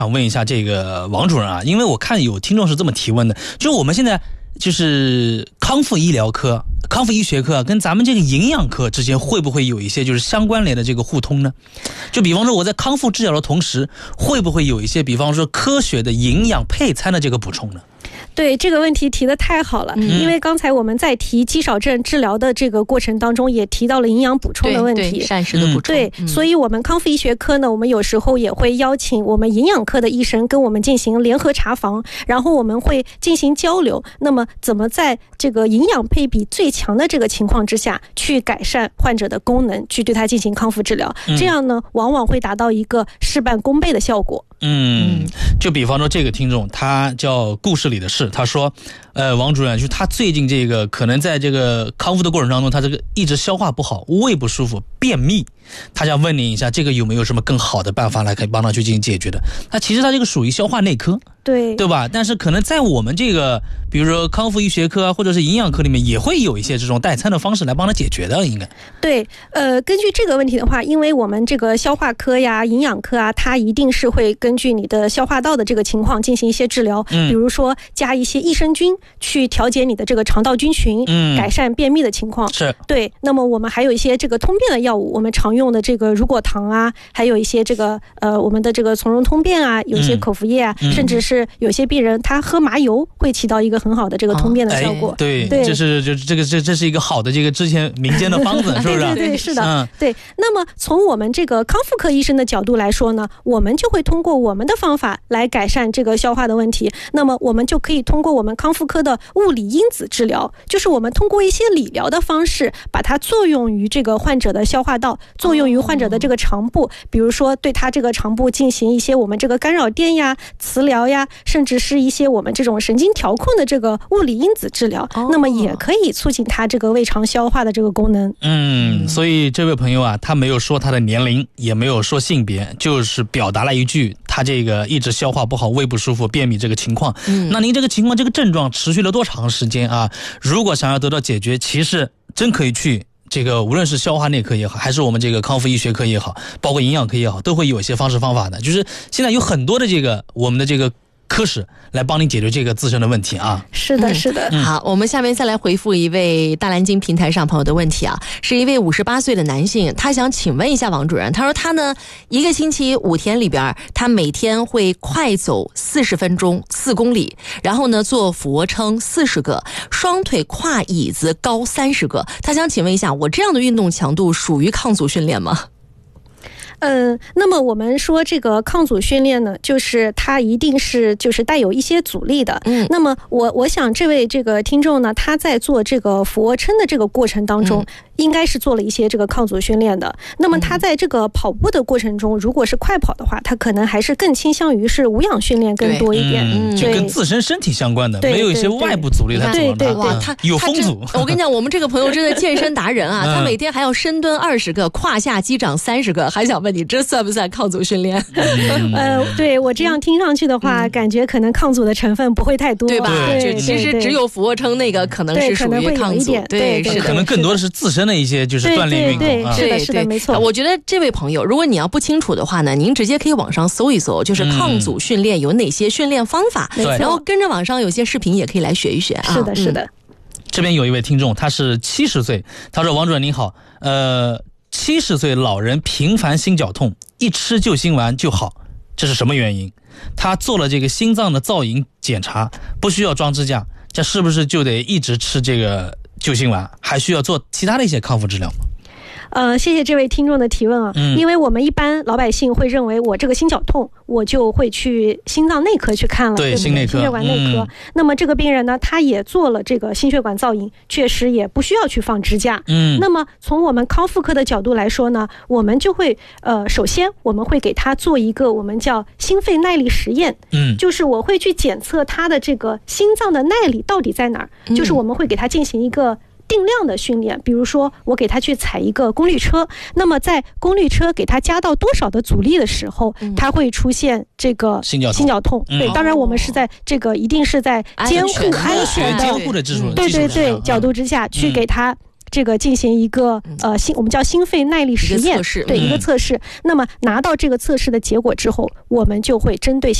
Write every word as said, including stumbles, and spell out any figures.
想问一下这个王主任啊，因为我看有听众是这么提问的，就是我们现在就是康复医疗科、康复医学科跟咱们这个营养科之间会不会有一些就是相关联的这个互通呢？就比方说我在康复治疗的同时，会不会有一些比方说科学的营养配餐的这个补充呢？ 对，这个问题提得太好了、嗯、因为刚才我们在提肌少症治疗的这个过程当中也提到了营养补充的问题， 对对膳食的补充、 嗯、对、嗯、所以我们康复医学科呢，我们有时候也会邀请我们营养科的医生跟我们进行联合查房，然后我们会进行交流，那么怎么在这个营养配比最强的这个情况之下去改善患者的功能，去对他进行康复治疗、嗯、这样呢往往会达到一个事半功倍的效果。 嗯，就比方说这个听众他叫故事里的事，他说呃，王主任，就是他最近这个可能在这个康复的过程当中，他这个一直消化不好，胃不舒服，便秘，他想问您一下，这个有没有什么更好的办法来可以帮他去进行解决的？那其实他这个属于消化内科， 对对吧？但是可能在我们这个比如说康复医学科或者是营养科里面，也会有一些这种代餐的方式来帮他解决的，应该。 对，呃，根据这个问题的话，因为我们这个消化科呀、营养科啊，它一定是会根据你的消化道的这个情况进行一些治疗，嗯、比如说加一些益生菌去调节你的这个肠道菌群，嗯，改善便秘的情况。 是。 对，那么我们还有一些这个通便的药物，我们常用的这个乳果糖啊，还有一些这个呃我们的这个从容通便啊，有一些口服液啊，嗯、甚至是有些病人他喝麻油会起到一个很好的这个通便的效果。 哦哎、对，对，这是就这个这这是一个好的这个之前民间的方子，是不是？ 对对对，是的、嗯。对，那么从我们这个康复科医生的角度来说呢，我们就会通过我们的方法来改善这个消化的问题。那么我们就可以通过我们康复科的物理因子治疗，就是我们通过一些理疗的方式，把它作用于这个患者的消化道，作用于患者的这个肠部，比如说对他这个肠部进行一些我们这个干扰电呀、磁疗呀，甚至是一些我们这种神经调控的这个物理因子治疗，那么也可以促进他这个胃肠消化的这个功能。 嗯，所以这位朋友啊，他没有说他的年龄，也没有说性别，就是表达了一句他这个一直消化不好、胃不舒服、便秘这个情况。嗯，那您这个情况、这个症状持续了多长时间啊？如果想要得到解决，其实真可以去这个无论是消化内科也好，还是我们这个康复医学科也好，包括营养科也好，都会有一些方式方法的。就是现在有很多的这个我们的这个科室来帮你解决这个自身的问题啊。 是的，是的、 嗯、好，我们下面再来回复一位大蓝鲸平台上朋友的问题啊，是一位五十八岁的男性，他想请问一下王主任，他说他呢一个星期五天里边，他每天会快走四十分钟四公里，然后呢做俯卧撑四十个，双腿跨椅子高三十个，他想请问一下，我这样的运动强度属于抗阻训练吗？ 嗯，那么我们说这个抗阻训练呢，就是它一定是就是带有一些阻力的。嗯，那么我我想这位这个听众呢，他在做这个俯卧撑的这个过程当中，嗯、应该是做了一些这个抗阻训练的。那么他在这个跑步的过程中，如果是快跑的话，他可能还是更倾向于是无氧训练更多一点， 嗯、就跟自身身体相关的，没有一些外部阻力来阻挡他。 对对对， 他有风阻。 我跟你讲，我们这个朋友真的健身达人啊，他每天还要深蹲二十个，胯下击掌三十个，还想问你这算不算抗阻训练？ 呃，对，我这样听上去的话，嗯、感觉可能抗阻的成分不会太多， 对吧？ 对， 就其实只有俯卧撑那个可能是属于抗阻， 对， 是的， 可能更多的是自身的一些就是锻炼运动。 对，是的，是的，没错。 我觉得这位朋友，如果你要不清楚的话呢，您直接可以网上搜一搜，就是抗阻训练有哪些训练方法， 嗯、 然后跟着网上有些视频也可以来学一学啊。 是的，是的。 嗯、 这边有一位听众，他是七十岁，他说：“王主任您好，呃。”七十岁老人频繁心绞痛，一吃救心丸就好，这是什么原因？他做了这个心脏的造影检查，不需要装支架，这是不是就得一直吃这个救心丸？还需要做其他的一些康复治疗吗？ 呃，谢谢这位听众的提问啊，嗯、因为我们一般老百姓会认为我这个心绞痛，我就会去心脏内科去看了， 对， 对心内科、 心血管内科、嗯。那么这个病人呢，他也做了这个心血管造影，确实也不需要去放支架。嗯，那么从我们康复科的角度来说呢，我们就会呃，首先我们会给他做一个我们叫心肺耐力实验，嗯，就是我会去检测他的这个心脏的耐力到底在哪儿，嗯、就是我们会给他进行一个定量的训练，比如说我给他去踩一个功率车，那么在功率车给他加到多少的阻力的时候，嗯、他会出现这个心绞痛。心绞痛，对，嗯、当然我们是在这个一定是在监护安全的监护的技术， 对对对角度之下去给他这个进行一个呃心我们叫心肺耐力实验， 一个测试， 对、嗯、一个测试。那么拿到这个测试的结果之后，我们就会针对